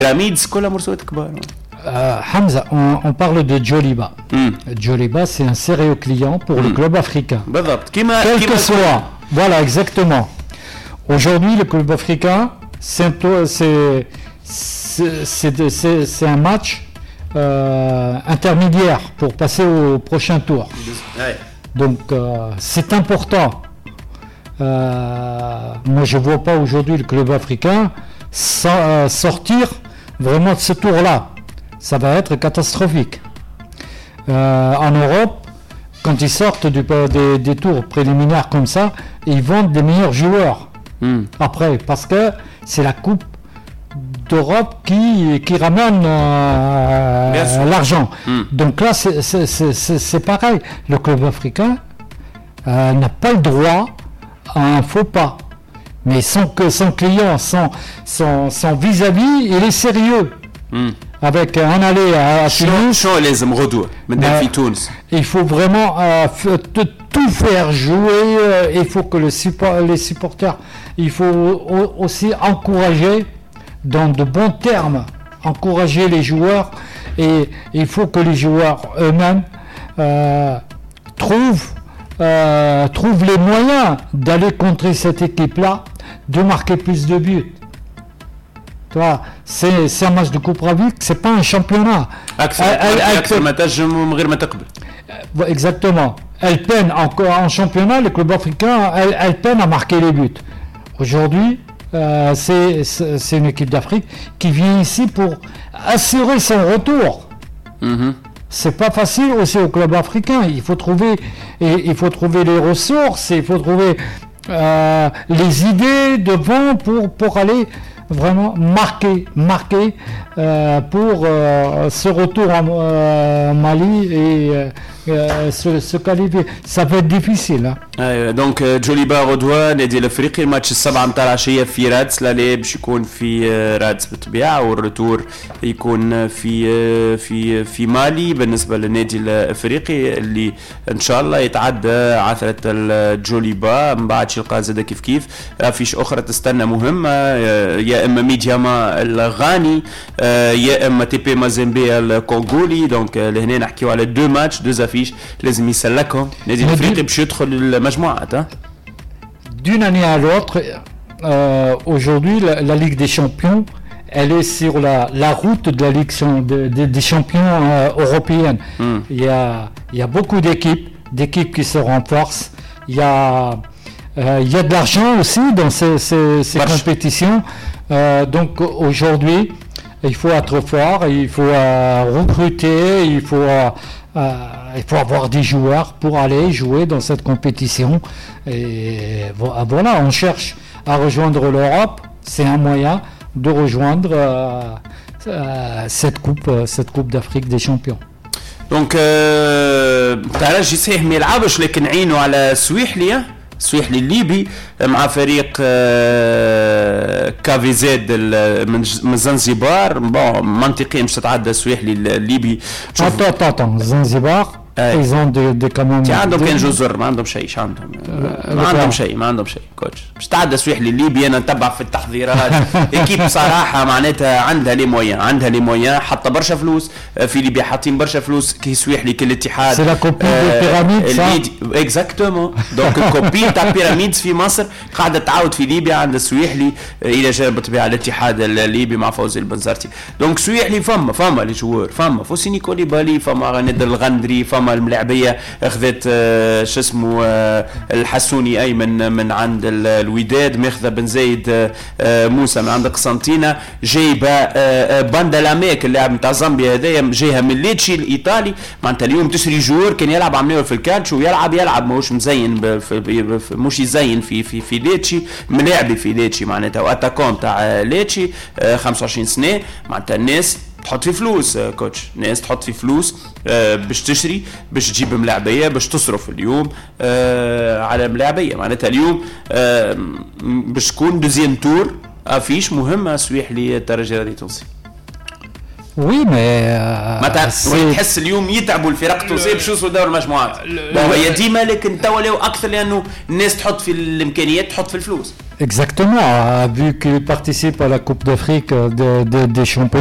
بيراميدز كلها مرسوات كبار. Hamza, on parle de Djoliba. Djoliba, c'est un sérieux client pour le club africain. Quel que soit. Voilà, exactement. Aujourd'hui, le club africain, c'est un match intermédiaire pour passer au prochain tour. Donc, c'est important. Moi, je ne vois pas aujourd'hui le club africain sortir vraiment de ce tour-là. Ça va être catastrophique. En Europe, quand ils sortent des tours préliminaires comme ça, ils vendent des meilleurs joueurs. Après, parce que c'est la Coupe d'Europe qui ramène l'argent. Donc là, c'est pareil. Le club africain n'a pas le droit à un faux pas. Mais son client, son vis-à-vis, il est sérieux. Avec un aller à Tunis, il faut vraiment tout faire jouer. Il faut que les supporters, il faut aussi encourager dans de bons termes, encourager les joueurs, et il faut que les joueurs eux-mêmes trouvent les moyens d'aller contrer cette équipe-là, de marquer plus de buts. C'est un match de Coupe Ravic, c'est pas un championnat. Exactement. Elle peine en championnat, le club africain, elle peine à marquer les buts. Aujourd'hui, c'est une équipe d'Afrique qui vient ici pour assurer son retour. C'est pas facile aussi au club africain. Il faut trouver les ressources, il faut trouver les idées devant pour aller vraiment marquer pour ce retour en Mali et se qualifier. Ça va être difficile. دونك جوليبا غدوة نادي الافريقي الماتش 7 متاع العشية في رادس. العلاب باش يكون في رادس بالطبيعة والرتور يكون في مالي بالنسبة للنادي الافريقي اللي ان شاء الله يتعدى عثرة الجوليبا. من بعد شي يلقى زاد كيف افيش اخرى تستنى مهمة، يا اما ميدياما الغاني يا اما تي بي مازيمبي الكونغولي. دونك لهنا نحكيو على دو ماتش دو افيش لازم يسلكهم نادي الافريقي باش يدخل المجموعات. D'une année à l'autre, aujourd'hui la Ligue des Champions, elle est sur la route de la Ligue des Champions européenne. Il y a beaucoup d'équipes qui se renforcent. Il y a de l'argent aussi dans ces compétitions. Donc aujourd'hui, il faut être fort, il faut recruter, il faut avoir des joueurs pour aller jouer dans cette compétition. Et voilà, on cherche à rejoindre l'Europe. C'est un moyen de rejoindre cette coupe d'Afrique des champions. Donc ترجي صحيح ما يلعبش لكن عينه على سويحلي الليبي مع فريق كافي زد من زنزبار. منطقيا مش تتعدى سويحلي الليبي. زنزبار ils ont des commandes. عندهم كان جزر ما عندهم شيء. ما عندهم شيء كوتش. مش تعدى سويحلي الليبي. انا نتبع في التحضيرات اكيب صراحه معناتها عندها لي مويان حتى برشا فلوس في ليبيا. حاطين برشا فلوس كي سويحلي كل الاتحاد. سي لا كوبي بيراميد اكزاكتومون. دونك الكوبي تاع بيراميد في مصر قاعده تعاود في ليبيا عند سويحلي الى جانب بالطبيعه الاتحاد الليبي مع فوزي البنزرتي. دونك سويحلي فما لي جوار فوسيني كوليبالي فما نادر الغندري فما الملاعبيه اخذت شو اسمه الحسوني ايمن من عند الوداد ماخذه بن زايد موسى من عند قسنطينه جايبه باندالاميك اللاعب نتاع زامبيا هذايا جايها من ليتشي الايطالي. معناتها اليوم تشري جوار كان يلعب عملوه في الكالتشو يلعب ماهوش مزين مش يزين في ليتشي ملاعبي في ليتشي معناتها واتاكون تاع ليتشي 25 سنه. معناتها الناس تحط في فلوس كوتش. ناس تحط في فلوس باش تشري باش تجيب ملاعبيه باش تصرف اليوم على ملاعبيه. معناتها اليوم باش تكون دوزيام تور افيش مهمه سويح لي الترجي الرياضي التونسي. وي مي تحس اليوم يتعبوا الفرق التونسيه باش يوصلوا دور المجموعات. هي ديما لكن توا اكثر لانه الناس تحط في الامكانيات تحط في الفلوس. Exactement, vu qu'il participe à la Coupe d'Afrique des champions.